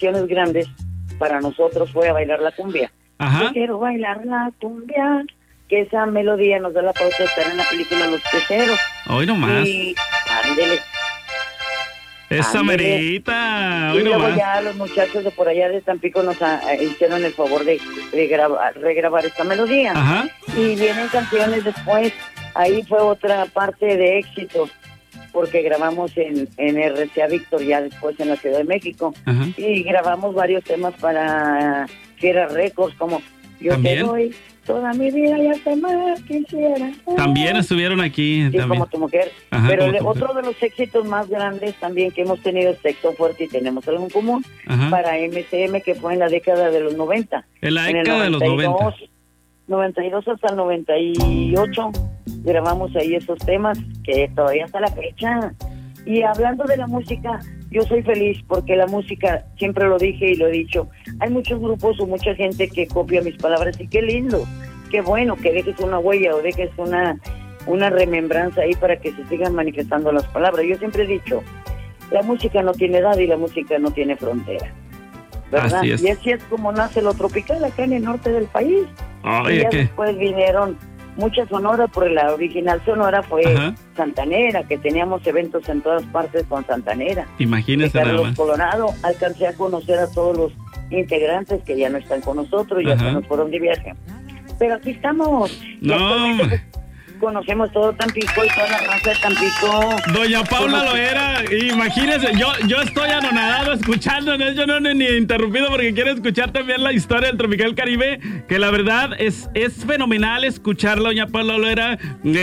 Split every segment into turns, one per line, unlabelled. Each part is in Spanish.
satisfacciones grandes para nosotros fue a bailar la cumbia.
Ajá.
Yo quiero bailar la cumbia, que esa melodía nos da la pauta de estar en la película Los Peceros.
Hoy nomás.
Y ándele.
Esa merita.
Y
Hoy
luego
nomás.
ya los muchachos de por allá de Tampico nos hicieron el favor de regrabar esta melodía.
Ajá.
Y vienen canciones después. Ahí fue otra parte de éxito, porque grabamos en RCA Víctor, ya después en la Ciudad de México.
Ajá.
Y grabamos varios temas para Fiera Records, como Yo
¿También?
te doy toda mi vida y hasta más quisiera.
También estuvieron aquí.
Sí,
también.
como tu mujer.
Ajá,
Pero
como tu mujer.
otro de los éxitos más grandes también que hemos tenido es Sexo Fuerte y Tenemos Algo en Común,
Ajá.
para MCM, que fue en la década de los 90.
En la
En el
década de los 90.
92 hasta el 98 grabamos ahí esos temas que todavía hasta la fecha. Y hablando de la música, yo soy feliz porque la música, siempre lo dije y lo he dicho, hay muchos grupos o mucha gente que copia mis palabras y qué lindo, qué bueno que dejes una huella o dejes una remembranza ahí para que se sigan manifestando las palabras. Yo siempre he dicho, la música no tiene edad y la música no tiene frontera, ¿verdad?
Así es.
Y así es como nace lo tropical acá en el norte del país. Y
Oye,
ya
¿qué?
después vinieron muchas sonoras, porque la original sonora fue
Ajá.
Santanera, que teníamos eventos en todas partes con Santanera. De
Imagínese nada
Carlos
más.
Colorado, alcancé a conocer a todos los integrantes que ya no están con nosotros, ya
Ajá.
se nos fueron de viaje. Pero aquí estamos. Y
No,
actualmente,
hombre.
conocemos todo Tampico y toda la raza de Tampico.
Doña Paula
Somos-
Loera, imagínese, yo estoy anonadado escuchando, ¿no? Yo no he ni interrumpido porque quiero escuchar también la historia del Tropical Caribe, que la verdad es fenomenal escucharla, doña Paula Loera,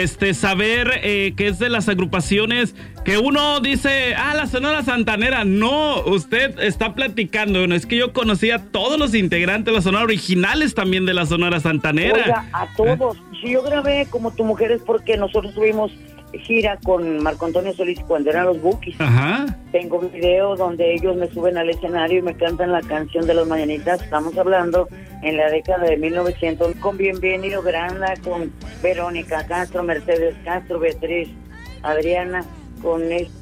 saber que es de las agrupaciones que uno dice, la Sonora Santanera. No, usted está platicando, bueno, es que yo conocía a todos los integrantes de la Sonora, originales también de la Sonora Santanera.
Oiga, a todos. Si yo grabé Como tu mujer es porque nosotros tuvimos gira con Marco Antonio Solís cuando eran los Bukis.
Ajá.
Tengo un video donde ellos me suben al escenario y me cantan la canción de las mañanitas. Estamos hablando en la década de 1900 con Bienvenido Granda, con Verónica Castro, Mercedes Castro, Beatriz, Adriana, con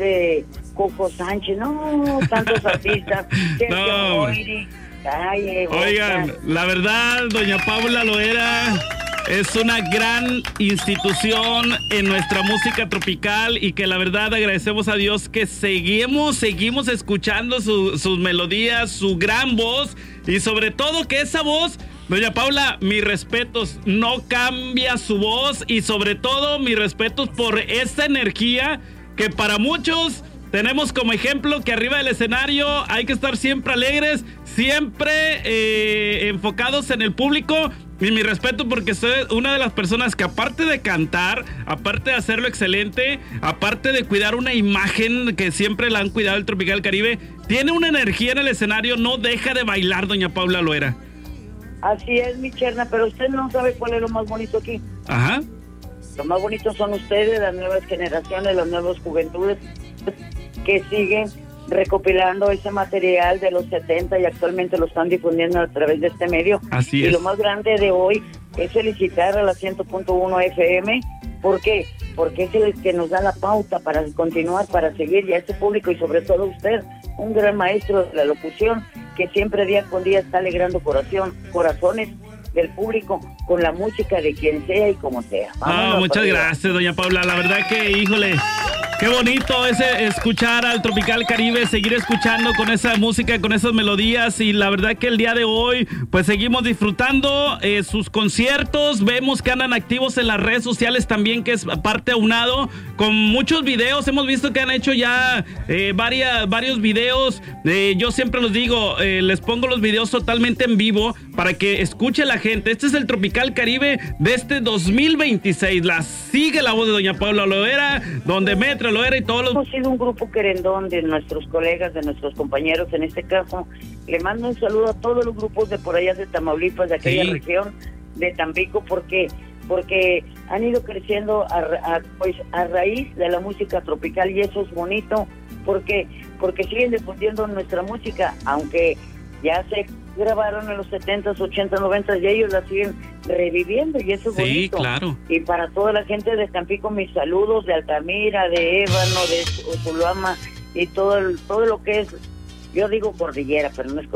Coco Sánchez, no, tantos artistas. Sergio
No.
Moiri, Calle,
Oigan,
Boca.
la verdad, doña Paula Loera es una gran institución en nuestra música tropical y que la verdad agradecemos a Dios que seguimos escuchando sus melodías, su gran voz y sobre todo que esa voz, doña Paula, mis respetos, no cambia su voz y sobre todo mis respetos por esa energía que para muchos tenemos como ejemplo que arriba del escenario hay que estar siempre alegres, siempre enfocados en el público. Y mi respeto porque soy una de las personas que aparte de cantar, aparte de hacerlo excelente, aparte de cuidar una imagen que siempre la han cuidado el Tropical Caribe, tiene una energía en el escenario, no deja de bailar, doña Paula Loera.
Así es, mi Cherna, pero usted no sabe cuál es lo más bonito aquí.
Ajá.
Lo más bonito son ustedes, las nuevas generaciones, las nuevas juventudes que siguen recopilando ese material de los 70 y actualmente lo están difundiendo a través de este medio.
Así
Y
es.
lo más grande de hoy es felicitar a la 100.1 FM. ¿Por qué? Porque es el que nos da la pauta para continuar, para seguir, y a este público y sobre todo usted, un gran maestro de la locución que siempre día con día está alegrando corazones del público con la música de quien sea y como sea. Vámonos,
Muchas
arriba.
gracias, doña Paula. La verdad que, híjole, qué bonito es escuchar al Tropical Caribe, seguir escuchando con esa música, con esas melodías. Y la verdad que el día de hoy, pues seguimos disfrutando sus conciertos. Vemos que andan activos en las redes sociales también, que es parte aunado con muchos videos. Hemos visto que han hecho ya varios videos. Yo siempre los digo, les pongo los videos totalmente en vivo para que escuche la gente. Este es el Tropical Caribe de este 2026. Sigue la voz de doña Paula Loera, donde Metro Loera y todos los...
Hemos sido un grupo querendón de nuestros colegas, de nuestros compañeros. En este caso, le mando un saludo a todos los grupos de por allá de Tamaulipas, de aquella
Sí.
región de Tampico, porque han ido creciendo a raíz de la música tropical, y eso es bonito, porque siguen difundiendo nuestra música, aunque ya se grabaron en los 70s, 80s, 90s, y ellos la siguen reviviendo, y eso es bonito.
Sí, claro.
Y para toda la gente de Tampico, mis saludos, de Altamira, de Ébano, de Usulama, y todo lo que es Yo digo cordillera, pero no es